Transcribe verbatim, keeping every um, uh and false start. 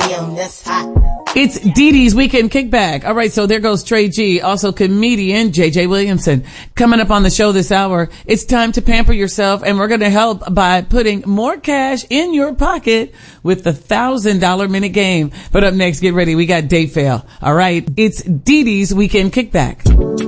damn, that's hot. It's Dee Dee's Weekend Kickback. All right, so there goes Trey G, also comedian J J Williamson. Coming up on the show this hour, it's time to pamper yourself, and we're going to help by putting more cash in your pocket with the one thousand dollars minute game. But up next, get ready, we got Date Fail. All right, it's Dee Dee's Weekend Kickback.